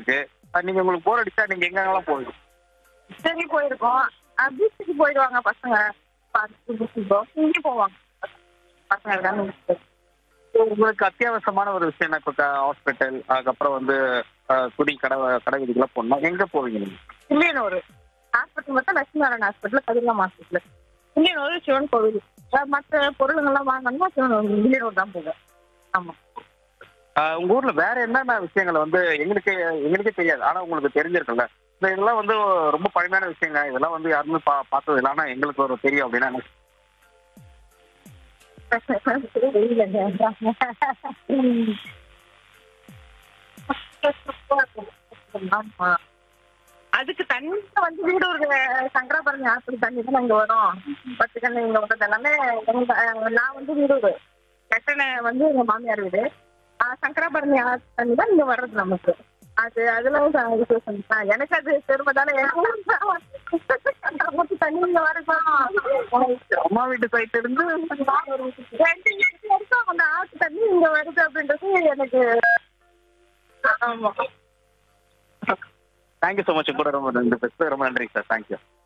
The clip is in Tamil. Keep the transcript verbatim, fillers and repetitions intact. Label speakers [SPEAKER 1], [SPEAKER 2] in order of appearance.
[SPEAKER 1] இருக்கு. அஹ் நீங்க உங்களுக்கு போர் அடிச்சா நீங்க எங்கெங்கெல்லாம் போவீங்க?
[SPEAKER 2] சரி போயிருக்கோம். பீச்சுக்கு போயிடுவாங்க பசங்க. பார்க்கு பீச்சுக்கோ இங்கே போவாங்க பசங்க எல்லாமே.
[SPEAKER 1] உங்களுக்கு அத்தியாவசியமான ஒரு விஷயம் என்ன? இப்போ ஹாஸ்பிட்டல், அதுக்கப்புறம் வந்து அஹ், துணி கடை கடை வீதிக்கெல்லாம் போகணும்னா எங்க போவீங்க நீங்க?
[SPEAKER 2] இல்லையனூர் ஹாஸ்பிட்டல் மட்டும் லட்சுமி நாராயண ஹாஸ்பிட்டல், கதிர்காம் ஹாஸ்பிட்டல். இல்லையனூர் சிவன் கோவில். அஹ் மற்ற பொருளுங்கள்லாம் வாங்கணும்னா சிவன் இல்லையனூர் தான் போவேன். ஆமா.
[SPEAKER 1] அஹ், உங்க ஊர்ல வேற என்னென்ன விஷயங்கள் வந்து எங்களுக்கு எங்களுக்கே தெரியாது, ஆனா உங்களுக்கு தெரிஞ்சிருக்குல்ல, இந்த இதெல்லாம் வந்து ரொம்ப பழமையான விஷயங்க, இதெல்லாம் வந்து யாருமே பா பார்த்தது இல்லை, ஆனா எங்களுக்கு ஒரு தெரியும் அப்படின்னா என்ன?
[SPEAKER 2] ஆமா. அதுக்கு தண்ணி வந்து வீடூர் சங்கராபரணி ஆற்றுக்கு தண்ணி தான் இங்க வரும். பத்து கண்ணு இங்க வர்றது எல்லாமே எங்க- அஹ் நான் வந்து வீடூர் கட்டணை வந்து எங்க மாமியார் வீடு. ஆஹ் சங்கராபரணி ஆற்று தண்ணி தான் இங்க வர்றது நமக்கு. அது அதுல வந்து விசேஷம். ஆஹ் எனக்கு அது பெருமை தானே. நமக்கு தண்ணி இங்க வரணும்.
[SPEAKER 1] அம்மா வீட்டு சைட்ல இருந்து
[SPEAKER 2] ரெண்டு வீட்டுல இருக்கும் அந்த ஆற்று தண்ணி இங்க வருது அப்படின்றது எனக்கு. ஆமா.
[SPEAKER 1] Thank you so much. கூட ரொம்ப ரெண்டு பேருக்கு ரொம்ப நன்றி சார். தேங்க்யூ.